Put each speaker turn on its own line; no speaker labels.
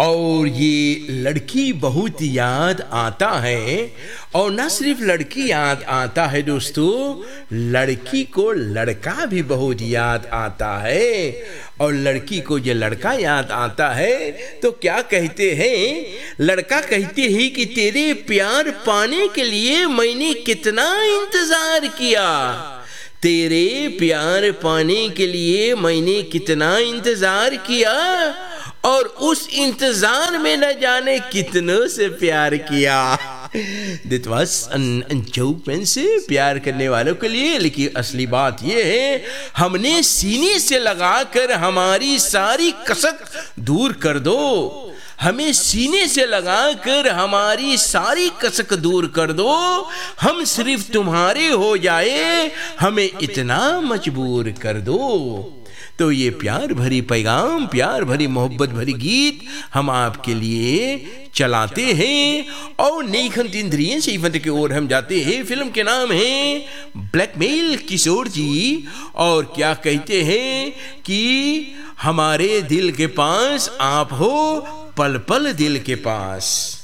और ये लड़की बहुत याद आता है। और ना सिर्फ लड़की याद आता है दोस्तों, लड़की को लड़का भी बहुत याद आता है। और लड़की को ये लड़का याद आता है तो क्या कहते हैं, लड़का कहते हैं कि तेरे प्यार पाने के लिए मैंने कितना इंतजार किया, तेरे प्यार पाने के लिए मैंने कितना इंतजार किया, और उस इंतजार में न जाने कितनों से प्यार किया। That was an joke से प्यार करने वालों के लिए। लेकिन असली बात यह है, हमने सीने से लगाकर हमारी सारी कसक दूर कर दो, हमें सीने से लगाकर हमारी सारी कसक दूर कर दो, हम सिर्फ तुम्हारे हो जाए, हमें इतना मजबूर कर दो। तो ये प्यार भरी पैगाम, प्यार भरी मोहब्बत भरी गीत हम आपके लिए चलाते हैं। और नेखंत इंद्रियन से इवंत की ओर हम जाते हैं। फिल्म के नाम है ब्लैकमेल किशोर जी। और क्या कहते हैं कि हमारे दिल के पास आप हो, पल पल दिल के पास।